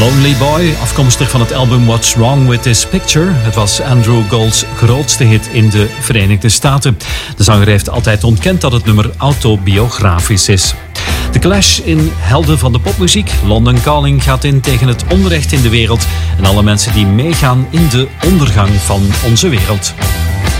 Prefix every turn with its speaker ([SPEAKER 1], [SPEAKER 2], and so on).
[SPEAKER 1] Lonely Boy, afkomstig van het album What's Wrong With This Picture. Het was Andrew Gould's grootste hit in de Verenigde Staten. De zanger heeft altijd ontkend dat het nummer autobiografisch is. The Clash in Helden van de popmuziek. London Calling gaat in tegen het onrecht in de wereld en alle mensen die meegaan in de ondergang van onze wereld.